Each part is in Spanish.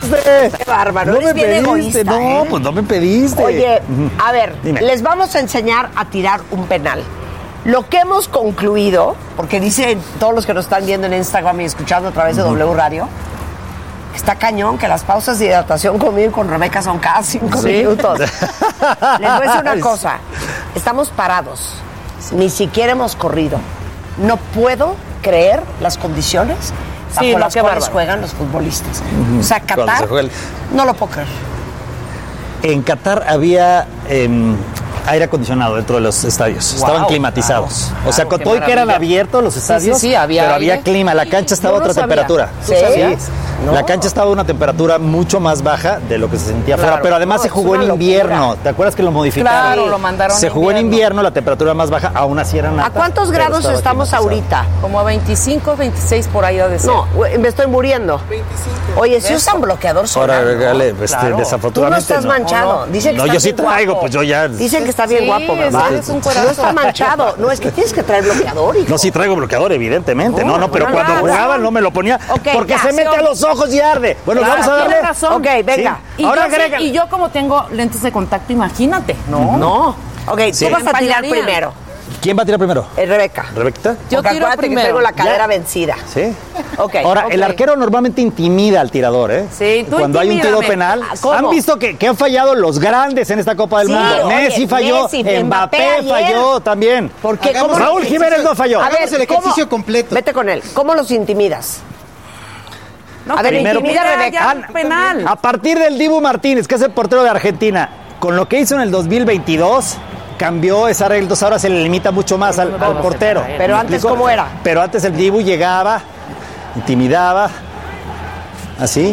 pediste. Qué bárbaro, No eres me bien pediste. egoísta, No, ¿eh? pues no me pediste. Oye, a ver, Dime. les vamos a enseñar a tirar un penal. Lo que hemos concluido, porque dicen todos los que nos están viendo en Instagram y escuchando a través de W Radio, que está cañón, que las pausas de hidratación conmigo y con Rebeca son cada 5 minutos. Les voy a decir una cosa, estamos parados, ni siquiera hemos corrido. No puedo creer las condiciones bajo las cuales juegan los futbolistas. O sea, Qatar, no lo puedo creer. En Qatar había aire acondicionado dentro de los estadios. Estaban climatizados. O sea, con todo y que eran abiertos los estadios, pero había clima. La cancha estaba a otra temperatura. ¿Sí? No. La cancha estaba a una temperatura mucho más baja de lo que se sentía afuera. Pero además se jugó en invierno. ¿Te acuerdas que lo modificaron? Claro, lo mandaron Se jugó en invierno, la temperatura más baja, aún así eran altas. ¿A cuántos grados estamos ahorita? Como a 25, 26 por ahí de ser. No, me estoy muriendo. 25. Oye, si usan bloqueador solar. Ahora, regale, Claro. desafortunadamente. Tú no estás manchado. Dicen que No, está yo sí bien traigo, guapo. pues yo ya. Dicen que está bien guapo, ¿verdad? Es un cuerazo. No está manchado. No, es que tienes que traer bloqueador, hijo. No, sí traigo bloqueador, evidentemente. No, pero cuando jugaba no me lo ponía. Ok, porque ya, se mete a los ojos y arde. Bueno, Claro, vamos a darle. tiene razón. Ok, venga. Y Ahora yo sí, agrega. y yo como tengo lentes de contacto, imagínate. No. Ok, Sí. tú vas a tirar Empañarían. primero. ¿Quién va a tirar primero? Rebeca. ¿Rebeca? Yo Porque tiro acuérdate primero. que tengo la cadera Ya. vencida. Sí. Ok. Ahora, ok. el arquero normalmente intimida al tirador, ¿eh? Sí, tú Cuando hay un tiro intimídame. penal. ¿Cómo? ¿Han visto que han fallado los grandes en esta Copa del Sí, Mundo? oye, Messi falló, Messi, Mbappé Mbappé ayer. falló también. ¿Por qué? Hagamos ¿Cómo Raúl los- Jiménez no falló. A ver, Hagamos el ejercicio ¿cómo? completo. Vete con él. ¿Cómo los intimidas? No, A ver, primero- intimida a ya, Rebeca. ya, penal. A partir del Dibu Martínez, que es el portero de Argentina, con lo que hizo en el 2022, cambió esa regla. Entonces ahora se le limita mucho más al portero. Pero ¿Me antes, explico? ¿cómo era? Pero antes el Dibu llegaba, intimidaba, así.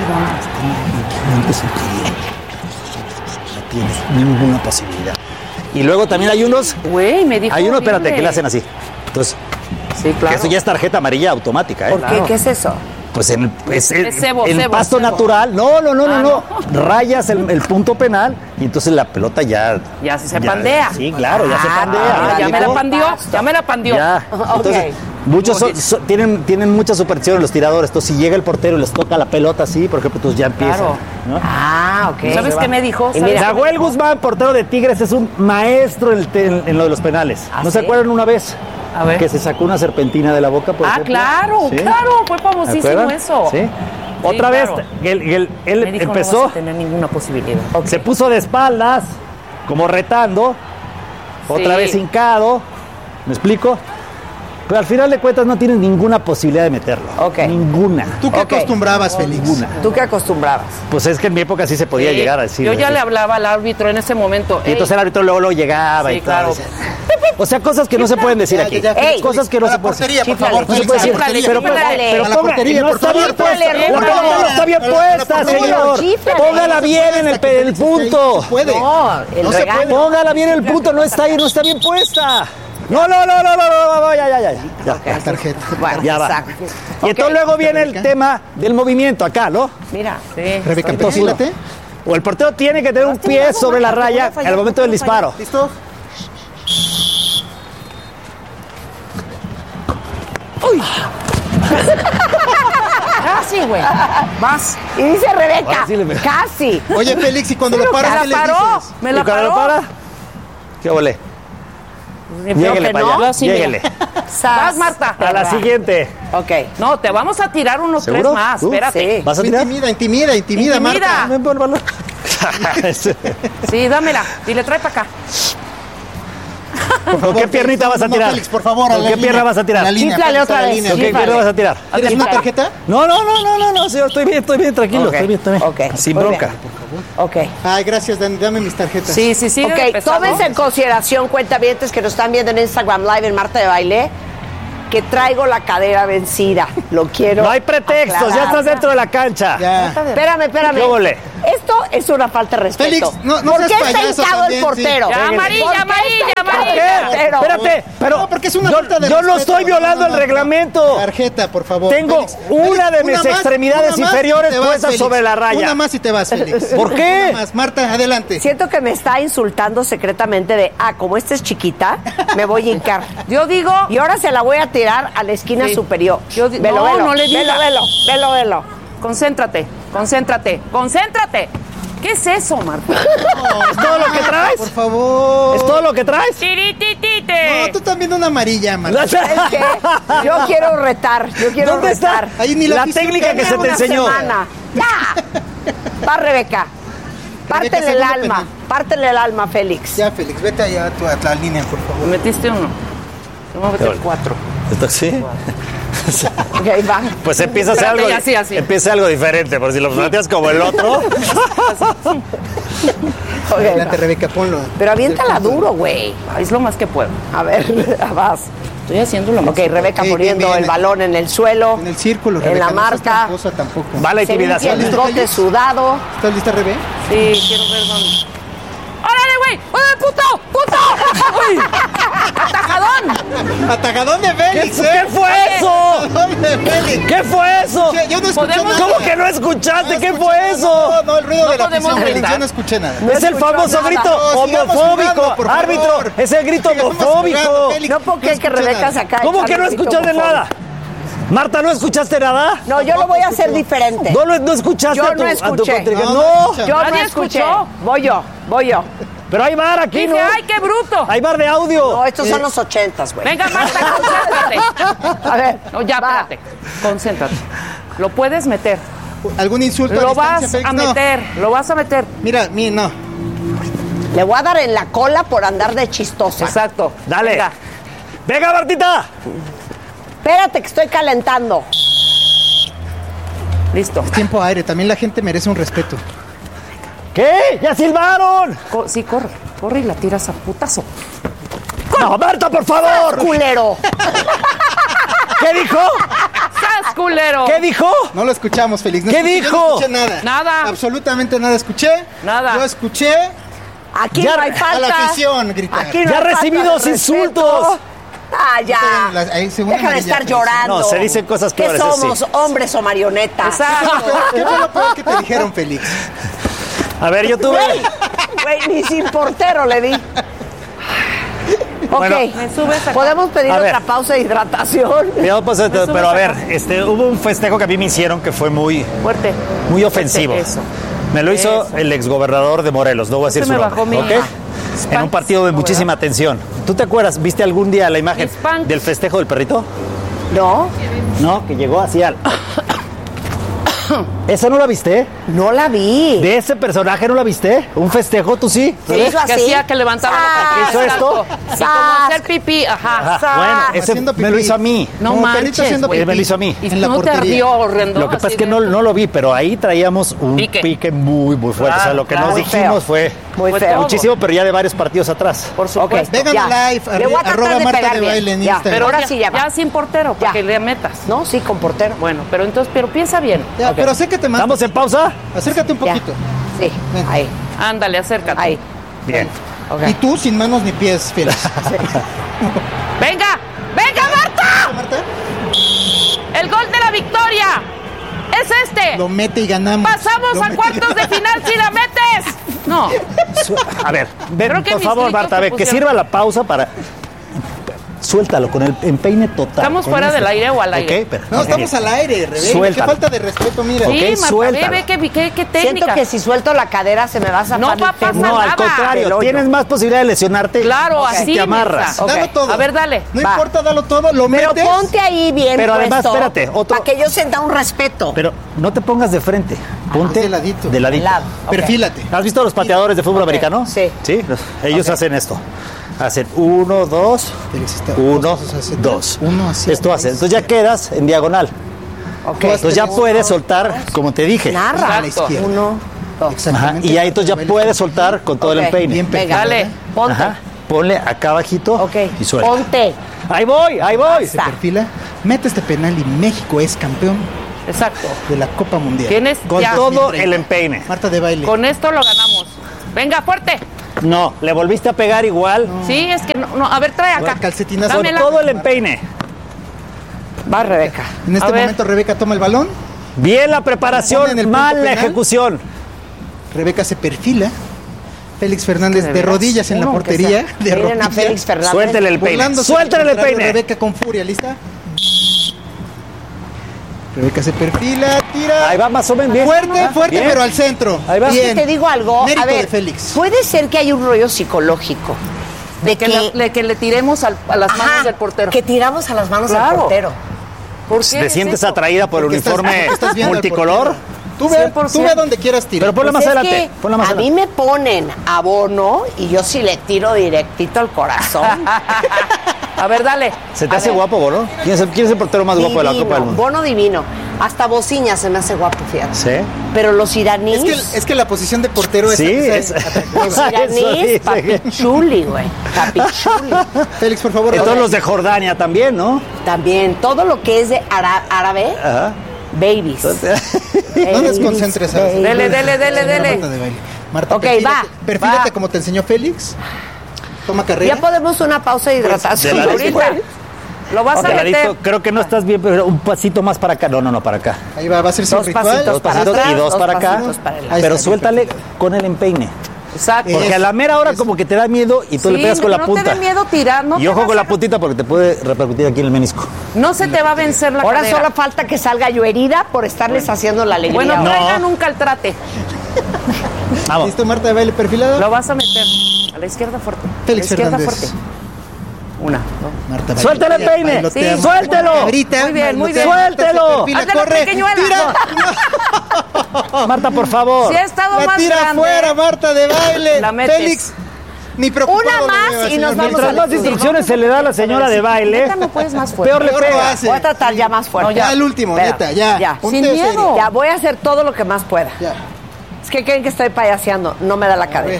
No tienes ninguna posibilidad. Y luego también hay unos, Güey, me dijo espérate, horrible. que le hacen así. Entonces, Sí, claro. que eso ya es tarjeta amarilla automática, ¿eh? ¿Por qué? ¿Qué es eso? Pues en cebo, pasto cebo. natural. No. Rayas el punto penal y entonces la pelota ya. Ya se pandea. Sí, claro, ya se pandea. Ah, ya me la ¿Me pandió. Ya me la pandió. Ya. Entonces, muchos tienen mucha superstición los tiradores. Entonces, si llega el portero y les toca la pelota así, por ejemplo, entonces ya empiezan. Claro. ¿no? Ah, ok. ¿Sabes qué me dijo? Y mira, Nahuel Guzmán, portero de Tigres, es un maestro en lo de los penales. ¿Ah, ¿No se sí? acuerdan una vez? A ver. Que se sacó una serpentina de la boca, por ejemplo. Claro, ¿Sí? claro. Fue famosísimo ¿Acuerdan? eso. Sí. Sí, Otra claro. vez, él Me dijo, empezó. no vas a tener ninguna posibilidad. Se puso de espaldas, como retando, otra Sí. vez hincado, ¿me explico? Pero al final de cuentas no tienes ninguna posibilidad de meterlo. Ok. Ninguna. ¿Tú qué Ok. acostumbrabas, Félix? Ninguna. ¿Tú qué acostumbrabas? Pues es que en mi época sí se podía Sí. llegar a decir. Yo ya le hablaba al árbitro en ese momento. Y entonces el árbitro luego llegaba Sí, y claro. todo. O sea, cosas que no se pueden decir aquí. Ey, Cosas que no a se la pueden decir. portería, por favor. No se Félix, puede a la decir. portería. Pero, Chíflale. pero A la ponga, portería, no por está favor. bien puesta. Chíflale, La pelota no está bien puesta, Chíflale. señor. Chíflale. Póngala bien en el punto. Se puede. No, el No se regaño. puede. Póngala bien el punto, no está ahí, no está bien puesta. No, ya. La tarjeta. Bueno, Ya va. exacto. Y entonces luego viene el Rebeca. tema del movimiento acá, ¿no? Mira. Sí. Rebeca, Entonces, perfílate. O el portero tiene que tener un pie sobre la raya al momento del disparo. ¿Listo? Casi, güey. Vas. Y dice Rebeca, Ahora sí le pegó. casi. Oye, Félix, ¿y cuando lo Me paras, la qué le paró. dices? Me ¿Y la cuando lo paró. para? ¿Qué ole? Lléguele que para no. allá. Yo sí, Lléguele. Vas, Marta. A la siguiente. Ok. No, te vamos a tirar unos ¿Seguro? tres más. ¿Tú? Espérate. Sí. ¿Vas a tirar? Intimida, Marta. Ven por el balón. Sí, dámela. Dile, trae para acá. Por ¿Con qué piernita vas a no, tirar? Félix, por favor, a ¿Con la qué línea. pierna vas a tirar? A la línea, Chíflale Félix, otra a la vez. línea. ¿Con qué Chíflale. pierna vas a tirar? ¿Quieres una tarjeta? No, señor, estoy bien, tranquilo, Ok, estoy bien. ok, Sin muy bronca. bien. Ok. Ay, gracias, Dani. Dame mis tarjetas. Sí, Ok, tómense en consideración, cuentavientes que nos están viendo en Instagram Live en Marta de Baile, que traigo la cadera vencida. Lo quiero. No hay pretextos, ya aclarar. estás dentro de la cancha. Ya. Espérame. ¿Qué ole? Esto es una falta de respeto. Félix, no ¿Por seas qué está payaso hincado el también, portero? sí. Ya, ¿Por qué amarilla, está amarilla, hincado amarilla. el portero? Espérate, pero No, porque es una falta de yo no respeto. estoy violando el reglamento. Tarjeta, por favor. Tengo Félix. una de Félix, mis extremidades una más inferiores y te vas, puestas Félix. sobre la raya. Una más y te vas, Félix. ¿Por qué? Una más. Marta, adelante. Siento que me está insultando secretamente de, como esta es chiquita, me voy a hincar. Yo digo. Y ahora se la voy a tirar a la esquina Sí. superior. No, no le digas. Velo. concéntrate. ¿Qué es eso, Marta? No, ¿es todo lo que traes? Por favor. ¿Es todo lo que traes? ¡Tirititite! No, tú también una amarilla, Marta. Es que yo quiero retar. ¿Dónde está? Ahí ni la afición técnica que tiene. se te enseñó. ¡Ya! Va, Rebeca. Pártele el segundo alma. penal. Pártele el alma, Félix. Ya, Félix, vete allá a la línea, por favor. Metiste uno. Tengo que meter 4. ¿Esto sí? Ok, va. Pues empieza a hacer algo. Espérate, así. Empieza algo diferente, porque si lo planteas como el otro. Ok, Adelante, va. Rebeca, ponlo. Pero aviéntala duro, güey. Es lo más que puedo. A ver, vas. Estoy haciendo lo más. Ok, Rebeca Bien, poniendo bien, bien. el balón en el suelo. En el círculo, En Rebeca. la no seas marca. tramposa tampoco. Va la Se limpia intimidación. el bigote sudado. ¿Estás lista, Rebe? Sí, quiero ver dónde. ¡Órale, güey! ¡Órale, puto! ¡Uy! ¡Atajadón! ¡Atajadón de Félix! ¿Qué fue eso? ¡Atajadón de Félix! ¿Qué fue eso? Che, yo no escuché ¿Podemos- nada. ¿Cómo que no escuchaste? No ¿Qué escuché fue nada. eso? No, el ruido No de la podemos afición, Félix. gritar. Yo no escuché nada. Es el escuchó famoso nada. grito No, sigamos homofóbico. jugando, por favor. Árbitro, es el grito Sigamos jugando, homofóbico. Félix. No puedo creer que escuché Rebeca nada. se acaba de ¿Cómo echar que no el grito escuchaste homofóbico. nada? Marta, ¿no escuchaste nada? No, yo lo voy a hacer diferente. No escuchaste Yo a tu, no a tu escuché. contrincante. No, No, escucha. Yo no Nadie escuché. escuchó. Voy yo. pero hay bar aquí, Dije, ¿no? ¡ay, qué bruto! Hay bar de audio. No, estos son los 80s, güey. Venga, Marta, concéntrate. A ver. No, ya, va. espérate. Concéntrate. Lo puedes meter. ¿Algún insulto Lo a vas distancia, Félix? a No. meter. Lo vas a meter. Mira, no. Le voy a dar en la cola por andar de chistosa. Exacto. Dale. Venga. Venga, Martita. Espérate que estoy calentando. Listo. Tiempo aire, también la gente merece un respeto. ¿Qué? ¡Ya silbaron! Sí, corre. Corre y la tiras a putazo. No, Marta, por favor. Culero. ¿Qué dijo? ¡Sas, culero! ¿Qué dijo? No lo escuchamos, Félix. No ¿Qué escuché, dijo? Yo no escuché nada. Nada. Absolutamente nada escuché. Nada. Yo escuché Aquí Ya no hay falta. a la afición gritar. Aquí no Ya hay recibí falta de 2 insultos. respeto. Ah, ya. Ahí, segunda Deja de amarilla, estar Félix. llorando. No, se dicen cosas ¿Qué peores así. somos, hombres o marionetas? Exacto. ¿Qué fue lo peor que te dijeron, Félix? A ver, yo tuve... Güey, ni sin portero le di. Ok, Bueno, me subes acá. ¿podemos pedir A ver. otra pausa de hidratación? Cuidado, pues, subes pero a ver, acá. hubo un festejo que a mí me hicieron que fue muy Fuerte. ofensivo. Eso. Me lo hizo Eso. el exgobernador de Morelos, no voy a decir Se su me nombre, bajó mi- ¿ok? En un partido de No, muchísima ¿verdad? tensión. ¿Tú te acuerdas? ¿Viste algún día la imagen Mis pants. del festejo del perrito? No, No, que llegó así al... ¿Esa no la viste? no la vi. ¿De ese personaje no la viste? ¿Un festejo, tú sí? ¿Qué hizo Que así? hacía que levantaba la ¡Sas! ¿Hizo esto? Y como hacer pipí, ajá. Ajá, bueno, ese Haciendo me lo pipí. hizo a mí. No Como perrito manches, haciendo güey. Él me lo hizo a mí. Y En la no te portería. ardió horrendo. Lo que pasa así es que de- no lo vi, pero ahí traíamos un Pique. pique muy, muy fuerte. O sea, Claro, lo que claro. nos Muy dijimos feo. fue Muy Fue feo. todo. muchísimo, pero ya de varios partidos atrás. Por supuesto. Ok. Vengan Ya. live, Le voy a tratar arroba de Marta pegar de bien. Baile en Ya. Instagram. Pero Ahora ya, sí ya va. ya sin portero, para Ya. que le metas. No, sí, con portero. Bueno, pero entonces, pero piensa bien. Ya, pero acércate más. ¿Estamos en pausa? Acércate un Ya. poquito. Sí, Ven. ahí, Ándale, acércate. ahí. Bien. Ok. Y tú sin manos ni pies, Félix. ¡Venga! ¡Venga, Marta! Marta, ¡El gol de la victoria! ¡Es este! lo mete y ganamos. ¡Pasamos Lo a mete y cuartos de ganamos. final si la metes! No. A ver, ven, Creo que por mis favor, gritos Marta, se ve, que pusieron- sirva la pausa para... Suéltalo con el empeine total. ¿Estamos con fuera del aire o al aire? Ok, pero... No, estamos al aire, Rebeca. Qué Suéltalo. falta de respeto, mira. Ok, Sí, Marta, suéltalo. ve qué Siento técnica. que si suelto la cadera se me va a zafar No el va a pasar fémur. No, al nada. contrario, Del hoyo. tienes más posibilidad de lesionarte Claro, si así, te amarras. mensa. Ok. Dalo todo. A ver, dale. No Va. importa, dalo todo, lo Pero metes. ponte ahí bien Pero además, puesto, espérate, otro- para que yo sienta un respeto. Pero no te pongas de frente, ponte de ladito. De ladito. De lado. Ok. Perfílate. ¿Has visto a los pateadores de fútbol americano? Sí. Sí, ellos hacen esto. Hacen 1, 2, Félix, está- 1, dos, hacia 2. atrás, uno hacia Esto atrás. hace. Entonces ya quedas en diagonal. Ok. Entonces ya puedes soltar, como te dije. Narra. A la izquierda. 1, 2. Ajá, Exactamente. y ahí entonces ya puedes soltar con todo Ok. el empeine. Bien Venga, pegado, dale. ¿eh? Ponte. Ajá. Ponle acá abajito Ok. y suelta. Ponte. Ahí voy, ahí voy. Se perfila, mete este penal y México es campeón Exacto. de la Copa Mundial. Tienes Con ya. todo 2030. el empeine. Marta de Baile. Con esto lo ganamos. Venga, fuerte. No, le volviste a pegar igual. Sí, es que no. A ver, trae acá. Calcetinazo. Con Dámela. todo el empeine. Va, Rebeca. En este A ver. momento Rebeca toma el balón, Bien la Pone en preparación, el punto mal la penal. ejecución. Rebeca se perfila, Félix Fernández ¿De de veras? rodillas en la Uno, que portería, sea. de Miren a rodillas, Félix Fernández. Suéltale el peine. burlándose Suéltale del el contrario, peine. Rebeca con furia, ¿lista? Rebeca se perfila, tira. Ahí va más o menos bien. Fuerte, Bien. pero al centro. Ahí va. Bien. Te digo algo, Mérito a ver, de Félix. puede ser que haya un rollo psicológico de que le tiremos a las manos del portero. Que tiramos a las manos del Claro. portero. ¿Por qué ¿Te es sientes eso? atraída por el Porque uniforme estás viendo al multicolor? portero. Tú ve donde quieras tirar. Pero ponla Pues más es adelante. que Ponla más a mí adelante. me ponen a Bono y yo sí le tiro directito al corazón. A ver, dale. ¿Se te A hace ver. guapo, Bono? ¿Quién es el portero más guapo de la Copa del Mundo? Bono divino. Hasta Bociña se me hace guapo, fíjate. ¿Sí? Pero los iraníes... Es que la posición de portero Sí, es Los Eso iraníes, dice. papichuli, güey. Papichuli. Félix, por favor. Y todos los de Jordania también, ¿no? También, todo lo que es de árabe, Ajá. babies. No desconcentres a Babies. Dele. Marta de baile. Marta, Ok, perfílate va. como te enseñó Félix. Toma carrera. Ya podemos una pausa de hidratación. de la ahorita. Lo vas a De meter. ladito, creo que no estás bien, pero un pasito más para acá. No, para acá. Ahí va a ser su Dos ritual. pasitos Dos para pasitos atrás, y dos para acá. pasitos para el lado. Ahí Pero está, suéltale perfecto. con el empeine. Exacto. Porque a la mera hora como que te da miedo y tú le pegas con la punta. No te dé miedo tirar. No Y te ojo vas con a- la puntita porque te puede repercutir aquí en el menisco. No se te va a vencer la Ahora cadera. solo falta que salga yo herida por estarles haciendo la alegría. Bueno, No. traigan un caltrate. Vamos. ¿Listo, Marta de baile perfilada? Lo vas a meter. A la izquierda fuerte. Félix a la izquierda Fernández. fuerte. Una, dos. Marta, baile. Suéltale el peine. Bailotea, Sí, suéltelo. Cabrita, Muy bien, muy bailotea, bien. Marta, se Suéltelo. perfila, Ándale, corre, pequeñuela. tira. Marta, por favor. Si ha estado La más tira grande. fuera, Marta de baile. La metes. Félix, ni preocupado. Una lo más veo al y nos señor vamos Félix. Mientras más instrucciones se le da a la señora de baile, Neta, no puedes más fuerte. peor le Peor lo pega. hace. Voy a tratar ya más fuerte. Ya el último, Espera. neta, ya. Ya. Ponte Sin serio. miedo. Ya, voy a hacer todo lo que más pueda. Ya. Es que creen que estoy payaseando. No me da la cadera.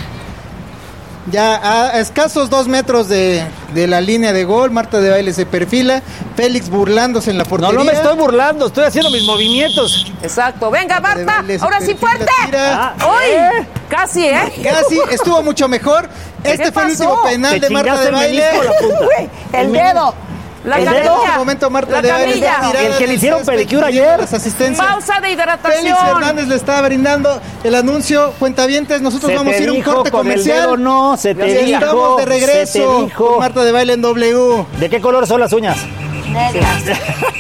Ya a escasos 2 metros de la línea de gol, Marta de baile se perfila, Félix burlándose en la portería. No me estoy burlando, estoy haciendo mis movimientos. Exacto. Venga, Marta de Marta. baile se Ahora sí, perfila, fuerte. tira. ¡Uy! Casi, ¿eh? Casi, estuvo mucho mejor. Este fue el pasó? último penal Te de Marta chingaste de el baile. menisco, la punta. Uy, el dedo. La ¿El camilla. dedo? En este momento Marta La de baile camilla. está tirada El que le en el hicieron césped, pedicure pidiendo ayer. las asistencias. Pausa de Félix hidratación. Fernández le estaba brindando el anuncio. Cuentavientes, nosotros Se vamos a te ir a un dijo corte con el comercial. dedo, no, se te Y dijo. estamos de Se te regreso dijo. con Marta de baile en W. ¿De qué color son las uñas? Negras.